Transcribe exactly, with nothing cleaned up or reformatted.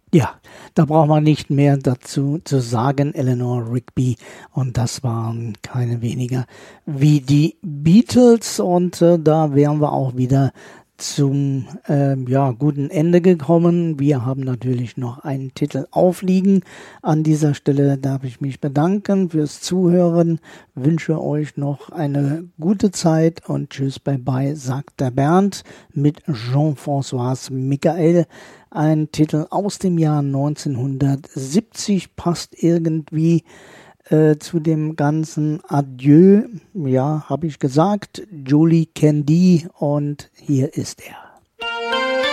Ja, da braucht man nicht mehr dazu zu sagen, Eleanor Rigby, und das waren keine weniger wie die Beatles, und äh, da wären wir auch wieder zum äh, ja, guten Ende gekommen. Wir haben natürlich noch einen Titel aufliegen. An dieser Stelle darf ich mich bedanken fürs Zuhören, wünsche euch noch eine gute Zeit und tschüss, bye bye, sagt der Bernd mit Jean-François Michael. Ein Titel aus dem Jahr neunzehnhundertsiebzig, passt irgendwie äh, zu dem ganzen Adieu. Ja, habe ich gesagt. Julie Candy, und hier ist er.